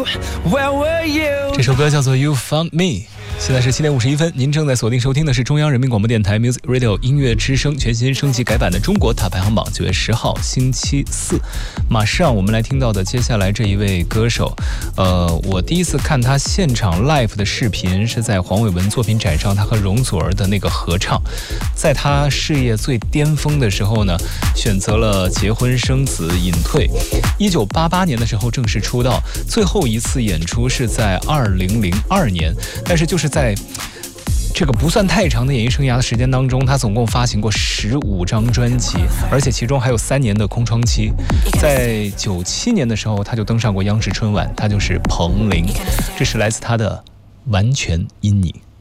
Where were you？ 这首歌叫做 You Found Me。现在是7点51分，您正在锁定收听的是中央人民广播电台 Music Radio 音乐之声全新升级改版的中国大排行榜，9月10号星期四。马上我们来听到的接下来这一位歌手，我第一次看他现场 live 的视频是在黄伟文作品展上，他和容祖儿的那个合唱。在他事业最巅峰的时候呢，选择了结婚生子隐退。1988年的时候正式出道，最后一次演出是在2002年，但是就是在这个不算太长的演艺生涯的时间当中，他总共发行过15张专辑，而且其中还有3年的空窗期。在97年的时候，他就登上过央视春晚，他就是彭羚。这是来自他的《完全因你》。